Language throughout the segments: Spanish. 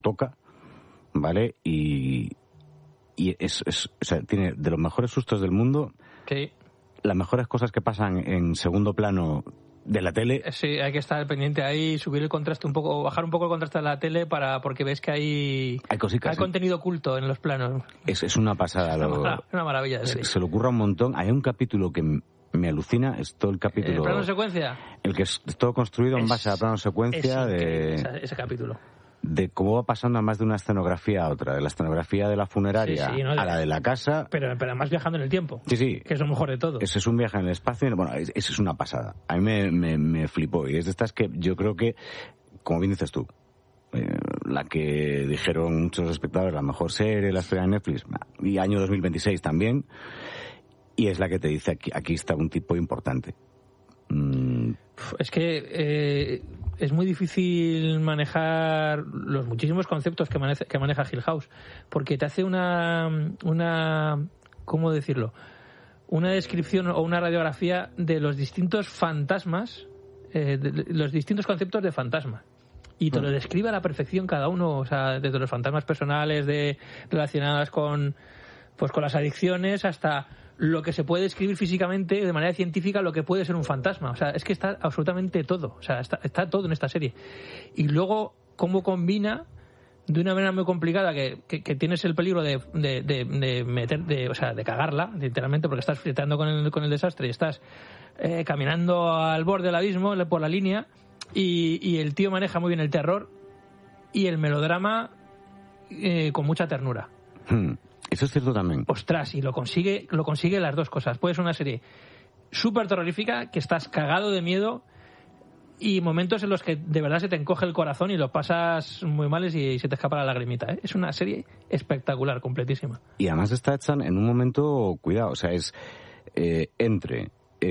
toca, ¿vale? Y o sea, tiene de los mejores sustos del mundo. Sí. Las mejores cosas que pasan en segundo plano de la tele. Sí, hay que estar pendiente ahí, subir el contraste un poco, bajar un poco el contraste de la tele porque ves que hay cositas, hay contenido oculto en los planos. Es una pasada. Una maravilla. Se le ocurra un montón. Hay un capítulo que me alucina, es todo el capítulo... ¿El plano secuencia? El que es todo construido en base a plano secuencia ese capítulo. De cómo va pasando a más de una escenografía a otra, de la escenografía de la funeraria a la de la casa. Pero además viajando en el tiempo. Sí. Que es lo mejor de todo. Ese es un viaje en el espacio. Bueno, eso es una pasada. A mí me flipó. Y es de estas que yo creo que, como bien dices tú, la que dijeron muchos espectadores, la mejor serie, la historia de Netflix, y año 2026 también. Y es la que te dice, aquí está un tipo importante. Es que es muy difícil manejar los muchísimos conceptos que maneja Hill House, porque te hace una ¿cómo decirlo? Una descripción o una radiografía de los distintos fantasmas, de los distintos conceptos de fantasma. Y te lo describe a la perfección cada uno, o sea, desde los fantasmas personales relacionadas con las adicciones hasta lo que se puede describir físicamente de manera científica, lo que puede ser un fantasma. O sea, es que está absolutamente todo. O sea, está todo en esta serie. Y luego, cómo combina de una manera muy complicada que tienes el peligro de cagarla, literalmente, porque estás flirtando con el desastre y estás caminando al borde del abismo por la línea, y el tío maneja muy bien el terror y el melodrama con mucha ternura. Eso es cierto también. Ostras, y lo consigue las dos cosas. Puede ser una serie súper terrorífica, que estás cagado de miedo, y momentos en los que de verdad se te encoge el corazón y lo pasas muy mal y se te escapa la lagrimita. Es una serie espectacular, completísima. Y además está hecha en un momento, cuidado, o sea, es entre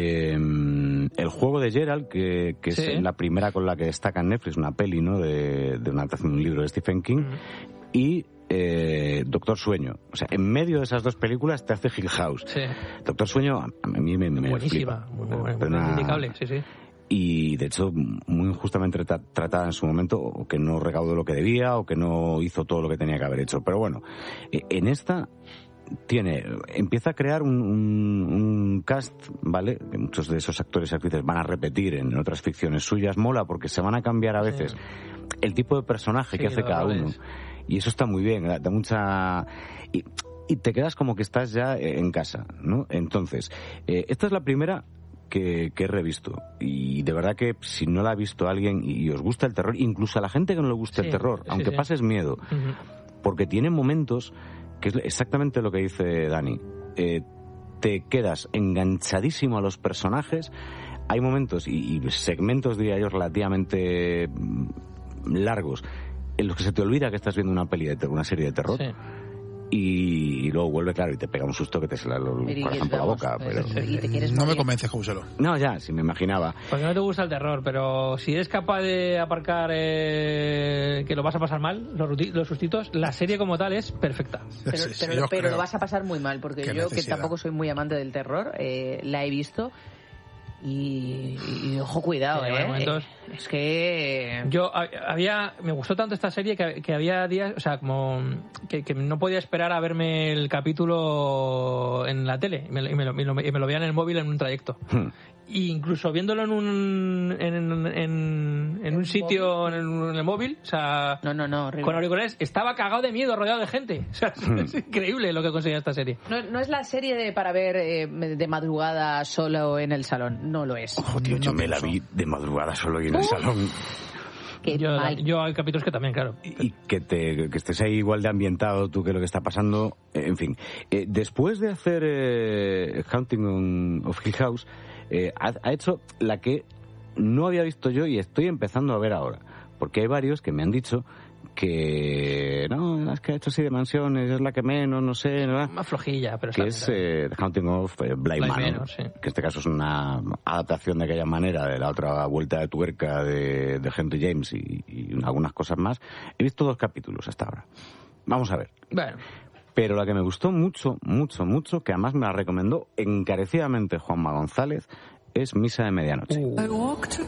el juego de Gerald, que es la primera con la que destaca en Netflix, una peli, ¿no?, de una adaptación de un libro de Stephen King, y Doctor Sueño. O sea, en medio de esas dos películas te hace Hill House. Sí. Doctor Sueño a mí me buenísima, flipa. muy indicable, sí. Y de hecho muy injustamente tratada en su momento, o que no recaudó lo que debía, o que no hizo todo lo que tenía que haber hecho. Pero bueno, en esta empieza a crear un cast, ¿vale? Que muchos de esos actores y actrices van a repetir en otras ficciones suyas. Mola porque se van a cambiar a veces el tipo de personaje que hace cada uno. Y eso está muy bien, da mucha... Y te quedas como que estás ya en casa, ¿no? Entonces, esta es la primera que he revisto. Y de verdad que si no la ha visto alguien y os gusta el terror, incluso a la gente que no le gusta el terror, aunque pases miedo, porque tiene momentos, que es exactamente lo que dice Dani, te quedas enganchadísimo a los personajes. Hay momentos y segmentos, diría yo, relativamente largos, en los que se te olvida que estás viendo una peli una serie de terror. Y luego vuelve, claro, y te pega un susto que te sale el corazón por la boca. Pero no me convences, Jouselo. No, ya, si me imaginaba. Porque no te gusta el terror, pero si eres capaz de aparcar que lo vas a pasar mal, los sustitos, la serie como tal es perfecta. Pero lo vas a pasar muy mal, porque yo, que tampoco soy muy amante del terror, la he visto. Y ojo, cuidado, es que me gustó tanto esta serie que había días, o sea, como que no podía esperar a verme el capítulo en la tele y me lo veía en el móvil en un trayecto. Y incluso viéndolo en un sitio en el móvil, o sea, con auriculares, estaba cagado de miedo, rodeado de gente. O sea, es increíble lo que conseguía esta serie. No es la serie para ver de madrugada solo en el salón, no lo es. Ojo, tío, yo me la vi de madrugada solo y en el salón. Yo hay capítulos que también, claro. Y que estés ahí igual de ambientado tú que lo que está pasando, en fin. Después de hacer Haunting of Hill House, ha hecho la que no había visto yo y estoy empezando a ver ahora, porque hay varios que me han dicho que no, las que ha hecho así de mansiones es la que menos, no sé, ¿no? Más flojilla, pero que es The Haunting of Bly Manor, que en este caso es una adaptación de aquella manera de la otra vuelta de tuerca de Henry James y algunas cosas más. He visto 2 capítulos hasta ahora. Vamos a ver. Bueno. Pero la que me gustó mucho, mucho, mucho, que además me la recomendó encarecidamente Juanma González, es Misa de Medianoche.